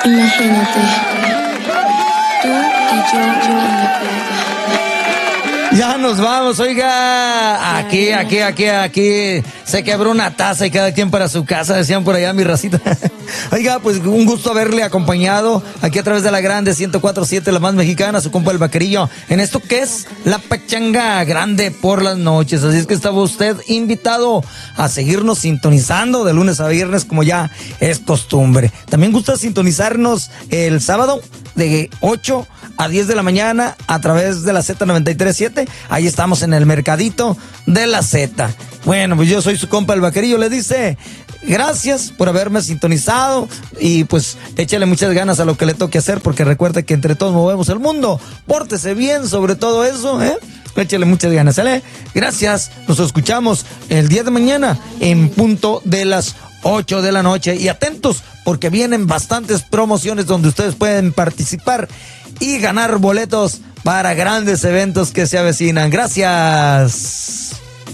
Imagínate, tú y yo en la playa. Ya nos vamos, oiga. Aquí. Se quebró una taza y cada quien para su casa, decían por allá mi racita. Oiga, pues un gusto haberle acompañado aquí a través de la Grande 104.7, la más mexicana, su compa el Vaquerillo, en esto que es la pachanga grande por las noches. Así es que estaba usted invitado a seguirnos sintonizando de lunes a viernes, como ya es costumbre. También gusta sintonizarnos el sábado de 8 a 10 de la mañana a través de la Z93.7. Ahí estamos en el mercadito de la Z. Bueno, pues yo soy su compa el Vaquerillo, le dice gracias por haberme sintonizado y pues échale muchas ganas a lo que le toque hacer, porque recuerde que entre todos movemos el mundo. Pórtese bien sobre todo eso, échale muchas ganas, ¿sale? Gracias, nos escuchamos el día de mañana en punto de las 8 de la noche y atentos porque vienen bastantes promociones donde ustedes pueden participar y ganar boletos para grandes eventos que se avecinan. Gracias.